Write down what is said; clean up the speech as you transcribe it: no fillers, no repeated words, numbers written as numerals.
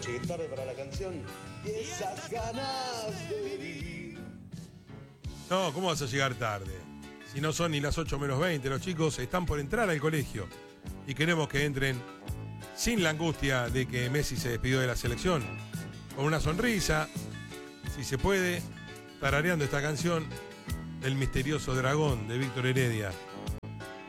llegué tarde para la canción y esas ganas de vivir. No, ¿cómo vas a llegar tarde? Si no son ni las 8 menos 20, los chicos están por entrar al colegio y queremos que entren sin la angustia de que Messi se despidió de la selección, con una sonrisa, si se puede, tarareando esta canción, El misterioso dragón de Víctor Heredia.